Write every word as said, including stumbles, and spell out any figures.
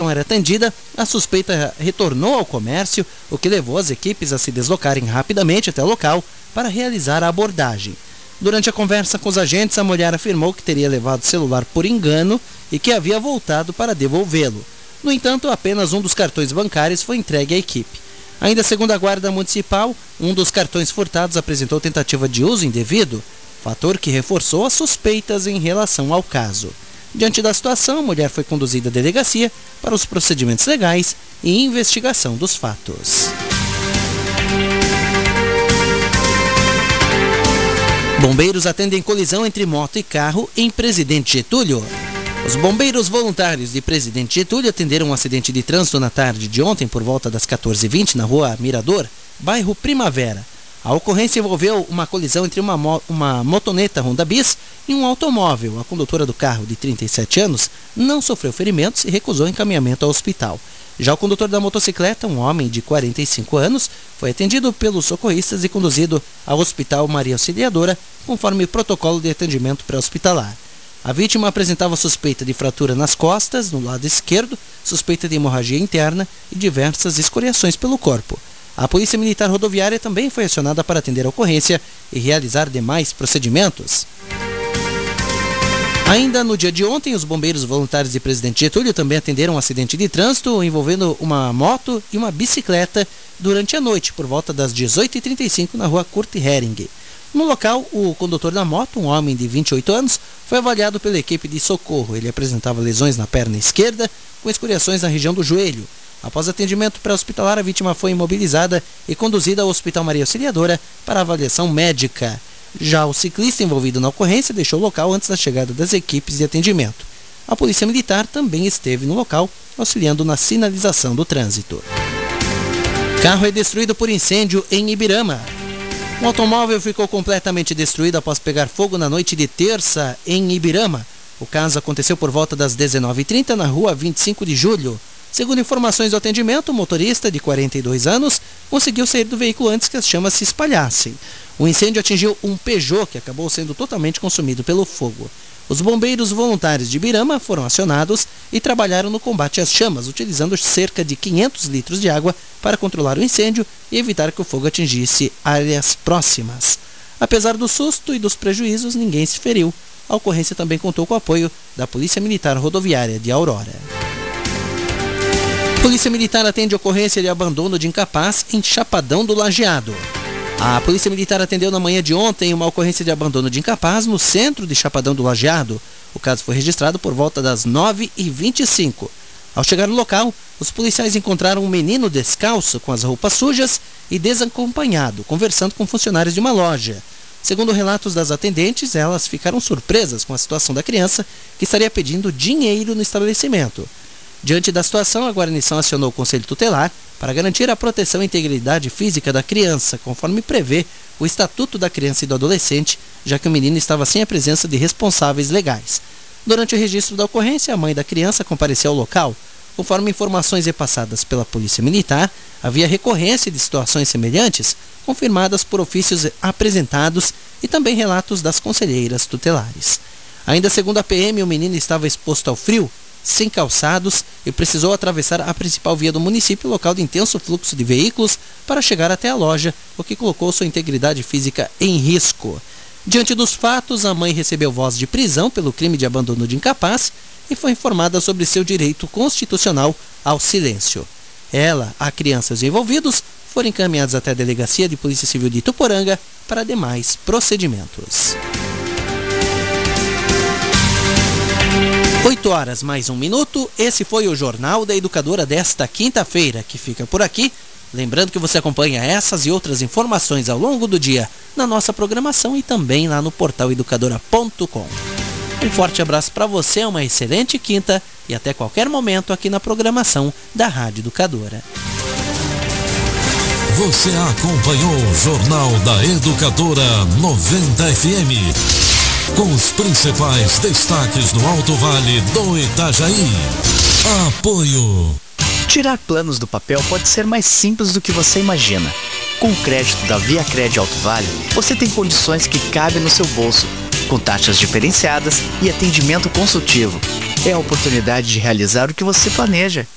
não era atendida, a suspeita retornou ao comércio, o que levou as equipes a se deslocarem rapidamente até o local para realizar a abordagem. Durante a conversa com os agentes, a mulher afirmou que teria levado o celular por engano e que havia voltado para devolvê-lo. No entanto, apenas um dos cartões bancários foi entregue à equipe. Ainda segundo a Guarda Municipal, um dos cartões furtados apresentou tentativa de uso indevido, fator que reforçou as suspeitas em relação ao caso. Diante da situação, a mulher foi conduzida à delegacia para os procedimentos legais e investigação dos fatos. Bombeiros atendem colisão entre moto e carro em Presidente Getúlio. Os bombeiros voluntários de Presidente Getúlio atenderam um acidente de trânsito na tarde de ontem por volta das quatorze e vinte na rua Mirador, bairro Primavera. A ocorrência envolveu uma colisão entre uma, mo- uma motoneta Honda Bis e um automóvel. A condutora do carro, de trinta e sete anos, não sofreu ferimentos e recusou encaminhamento ao hospital. Já o condutor da motocicleta, um homem de quarenta e cinco anos, foi atendido pelos socorristas e conduzido ao Hospital Maria Auxiliadora, conforme o protocolo de atendimento pré-hospitalar. A vítima apresentava suspeita de fratura nas costas, no lado esquerdo, suspeita de hemorragia interna e diversas escoriações pelo corpo. A Polícia Militar Rodoviária também foi acionada para atender a ocorrência e realizar demais procedimentos. Ainda no dia de ontem, os bombeiros voluntários de Presidente Getúlio também atenderam um acidente de trânsito envolvendo uma moto e uma bicicleta durante a noite, por volta das dezoito e trinta e cinco, na rua Kurt Hering. No local, o condutor da moto, um homem de vinte e oito anos, foi avaliado pela equipe de socorro. Ele apresentava lesões na perna esquerda, com escoriações na região do joelho. Após atendimento pré-hospitalar, a vítima foi imobilizada e conduzida ao Hospital Maria Auxiliadora para avaliação médica. Já o ciclista envolvido na ocorrência deixou o local antes da chegada das equipes de atendimento. A Polícia Militar também esteve no local, auxiliando na sinalização do trânsito. Carro é destruído por incêndio em Ibirama. Um automóvel ficou completamente destruído após pegar fogo na noite de terça em Ibirama. O caso aconteceu por volta das dezenove e trinta na rua vinte e cinco de julho. Segundo informações do atendimento, o motorista, de quarenta e dois anos, conseguiu sair do veículo antes que as chamas se espalhassem. O incêndio atingiu um Peugeot, que acabou sendo totalmente consumido pelo fogo. Os bombeiros voluntários de Ibirama foram acionados e trabalharam no combate às chamas, utilizando cerca de quinhentos litros de água para controlar o incêndio e evitar que o fogo atingisse áreas próximas. Apesar do susto e dos prejuízos, ninguém se feriu. A ocorrência também contou com o apoio da Polícia Militar Rodoviária de Aurora. Polícia Militar atende ocorrência de abandono de incapaz em Chapadão do Lajeado. A Polícia Militar atendeu na manhã de ontem uma ocorrência de abandono de incapaz no centro de Chapadão do Lajeado. O caso foi registrado por volta das nove e vinte e cinco. Ao chegar no local, os policiais encontraram um menino descalço com as roupas sujas e desacompanhado, conversando com funcionários de uma loja. Segundo relatos das atendentes, elas ficaram surpresas com a situação da criança, que estaria pedindo dinheiro no estabelecimento. Diante da situação, a guarnição acionou o Conselho Tutelar para garantir a proteção e integridade física da criança, conforme prevê o Estatuto da Criança e do Adolescente, já que o menino estava sem a presença de responsáveis legais. Durante o registro da ocorrência, a mãe da criança compareceu ao local. Conforme informações repassadas pela Polícia Militar, havia recorrência de situações semelhantes, confirmadas por ofícios apresentados e também relatos das conselheiras tutelares. Ainda segundo a P M, o menino estava exposto ao frio, sem calçados, e precisou atravessar a principal via do município, local de intenso fluxo de veículos, para chegar até a loja, o que colocou sua integridade física em risco. Diante dos fatos, a mãe recebeu voz de prisão pelo crime de abandono de incapaz e foi informada sobre seu direito constitucional ao silêncio. Ela, a criança e os envolvidos foram encaminhados até a Delegacia de Polícia Civil de Ituporanga para demais procedimentos. oito horas mais um minuto, esse foi o Jornal da Educadora desta quinta-feira, que fica por aqui. Lembrando que você acompanha essas e outras informações ao longo do dia na nossa programação e também lá no portal educadora ponto com. Um forte abraço para você, uma excelente quinta e até qualquer momento aqui na programação da Rádio Educadora. Você acompanhou o Jornal da Educadora noventa F M. Com os principais destaques do Alto Vale do Itajaí. Apoio. Tirar planos do papel pode ser mais simples do que você imagina. Com o crédito da ViaCred Alto Vale, você tem condições que cabem no seu bolso, com taxas diferenciadas e atendimento consultivo. É a oportunidade de realizar o que você planeja.